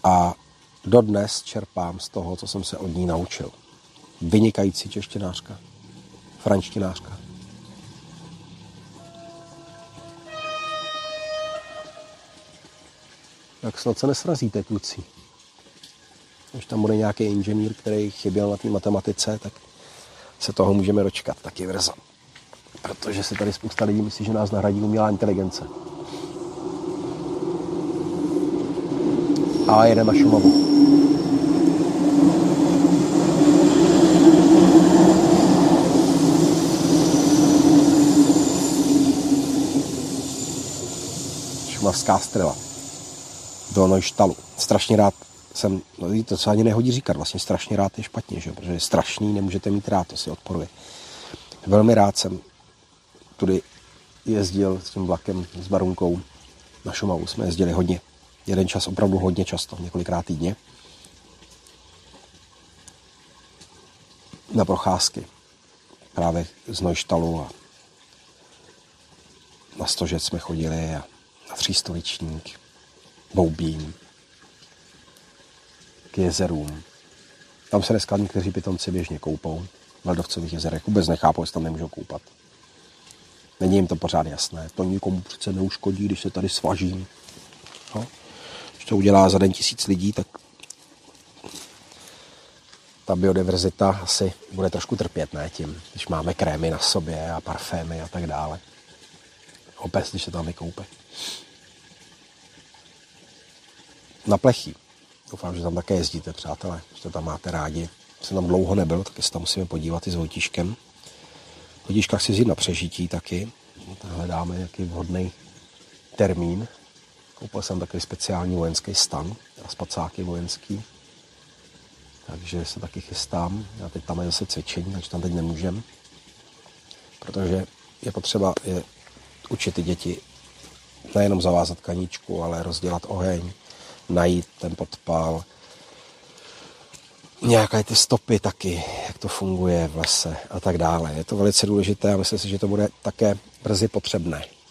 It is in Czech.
A dodnes čerpám z toho, co jsem se od ní naučil. Vynikající češtinářka, franštinářka. Tak snad se nesrazíte, kluci. Když tam bude nějaký inženýr, který chyběl na té matematice, tak se toho můžeme dočkat taky brzo. Protože se tady spousta lidí myslí, že nás nahradí umělá inteligence. A jedeme na Šumavu. Šumavská Strela. Do Neuštalu. Strašně rád jsem, no to se ani nehodí říkat, vlastně strašně rád je špatně, že? Protože strašný nemůžete mít rád, to si odporuje. Velmi rád jsem tudy jezdil s tím vlakem, s Barunkou na Šumavu. Jsme jezdili hodně. Jeden čas opravdu hodně často, několikrát týdně. Na procházky. Právě z Neuštalu a na Stožec jsme chodili a na Třístoličník, Boubín, k jezerům. Tam se dneska někteří pitomci běžně koupou. V ledovcových jezerech vůbec nechápou, jestli tam nemůžou koupat. Není jim to pořád jasné. To nikomu přece neuškodí, když se tady svažím. No. Když to udělá za den 1000 lidí, tak ta biodiverzita asi bude trošku trpět, ne tím, když máme krémy na sobě a parfémy a tak dále. Opět, když se tam vykoupe. Na Plechý. Doufám, že tam také jezdíte, přátelé, že to tam máte rádi. Jsem tam dlouho nebyl, tak se tam musíme podívat i s Vojtíškem. V Vojtíškách si vzít na přežití taky. Hledáme nějaký vhodný termín. Koupil jsem takový speciální vojenský stan a spacáky vojenský. Takže se taky chystám. Já teď tam je zase cvičení, takže tam teď nemůžem. Protože je potřeba učit ty děti nejenom zavázat kaníčku, ale rozdělat oheň, najít ten podpal, nějaké ty stopy taky, jak to funguje v lese a tak dále. Je to velice důležité a myslím si, že to bude také brzy potřebné.